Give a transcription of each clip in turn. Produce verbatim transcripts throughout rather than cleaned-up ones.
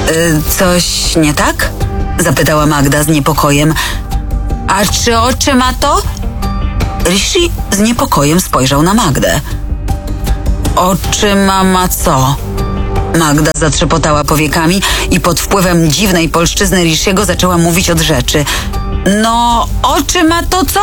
Y, coś nie tak? Zapytała Magda z niepokojem. A czy oczy ma to? Rishi z niepokojem spojrzał na Magdę. Oczy ma ma co? Magda zatrzepotała powiekami i pod wpływem dziwnej polszczyzny Rishiego zaczęła mówić od rzeczy. No, oczy ma to co?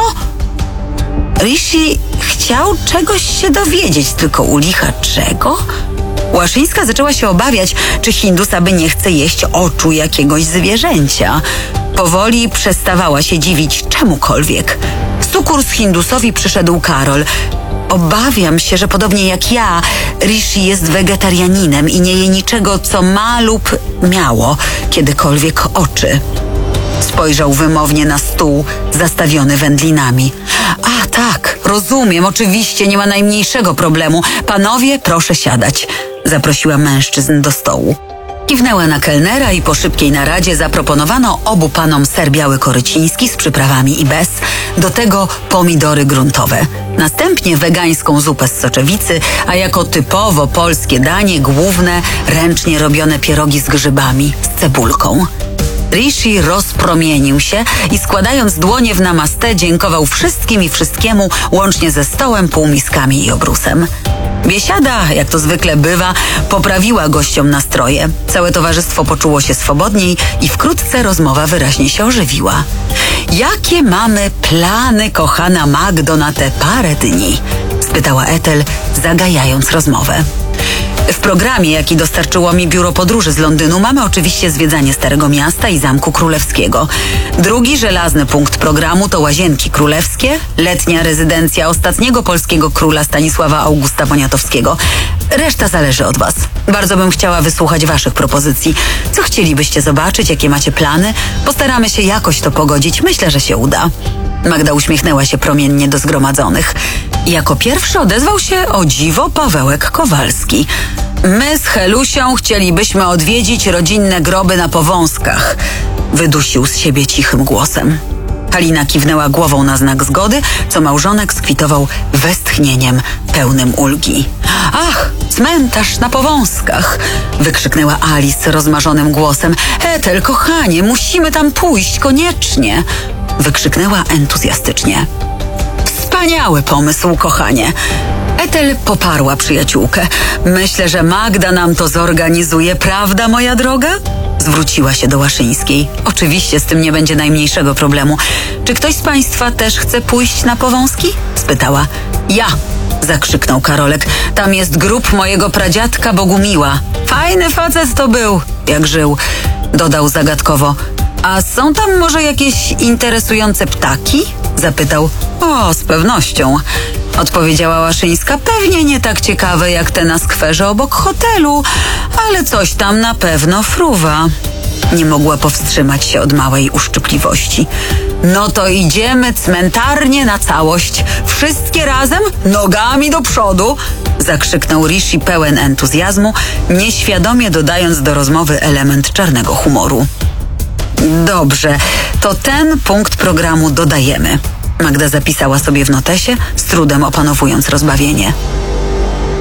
Rishi chciał czegoś się dowiedzieć, tylko u licha czego? Łaszyńska zaczęła się obawiać, czy Hindus aby nie chce jeść oczu jakiegoś zwierzęcia. Powoli przestawała się dziwić czemukolwiek. Z cukurs Hindusowi przyszedł Karol. Obawiam się, że podobnie jak ja, Rishi jest wegetarianinem i nie je niczego, co ma lub miało kiedykolwiek oczy. Spojrzał wymownie na stół zastawiony wędlinami. A tak, rozumiem, oczywiście, nie ma najmniejszego problemu. Panowie, proszę siadać. Zaprosiła mężczyzn do stołu. Kiwnęła na kelnera i po szybkiej naradzie zaproponowano obu panom ser biały koryciński z przyprawami i bez, do tego pomidory gruntowe. Następnie wegańską zupę z soczewicy, a jako typowo polskie danie główne ręcznie robione pierogi z grzybami, z cebulką. Rishi rozpromienił się i składając dłonie w namaste dziękował wszystkim i wszystkiemu, łącznie ze stołem, półmiskami i obrusem. Biesiada, jak to zwykle bywa, poprawiła gościom nastroje. Całe towarzystwo poczuło się swobodniej i wkrótce rozmowa wyraźnie się ożywiła. Jakie mamy plany, kochana Magdo, na te parę dni? Spytała Ethel, zagajając rozmowę. W programie, jaki dostarczyło mi biuro podróży z Londynu, mamy oczywiście zwiedzanie Starego Miasta i Zamku Królewskiego. Drugi żelazny punkt programu to Łazienki Królewskie, letnia rezydencja ostatniego polskiego króla Stanisława Augusta Poniatowskiego. Reszta zależy od was. Bardzo bym chciała wysłuchać waszych propozycji. Co chcielibyście zobaczyć, jakie macie plany? Postaramy się jakoś to pogodzić. Myślę, że się uda. Magda uśmiechnęła się promiennie do zgromadzonych. Jako pierwszy odezwał się o dziwo Pawełek Kowalski. My z Helusią chcielibyśmy odwiedzić rodzinne groby na Powązkach. Wydusił z siebie cichym głosem. Halina kiwnęła głową na znak zgody, co małżonek skwitował westchnieniem pełnym ulgi. Ach, cmentarz na Powązkach! Wykrzyknęła Alice rozmarzonym głosem. Ethel, kochanie, musimy tam pójść, koniecznie! Wykrzyknęła entuzjastycznie. Wspaniały pomysł, kochanie! Ethel poparła przyjaciółkę. Myślę, że Magda nam to zorganizuje, prawda, moja droga? Zwróciła się do Łaszyńskiej. Oczywiście z tym nie będzie najmniejszego problemu. Czy ktoś z państwa też chce pójść na Powązki? Spytała. Ja! Zakrzyknął Karolek. Tam jest grób mojego pradziadka Bogumiła. Fajny facet to był, jak żył. Dodał zagadkowo. A są tam może jakieś interesujące ptaki? Zapytał. O, z pewnością. Odpowiedziała Łaszyńska. Pewnie nie tak ciekawe jak te na skwerze obok hotelu, ale coś tam na pewno fruwa. Nie mogła powstrzymać się od małej uszczypliwości. No to idziemy cmentarnie na całość. Wszystkie razem, nogami do przodu! Zakrzyknął Rishi pełen entuzjazmu, nieświadomie dodając do rozmowy element czarnego humoru. Dobrze, to ten punkt programu dodajemy. Magda zapisała sobie w notesie, z trudem opanowując rozbawienie.